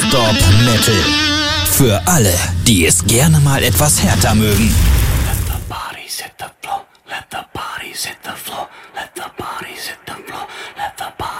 Stop Metal. Für alle, die es gerne mal etwas härter mögen.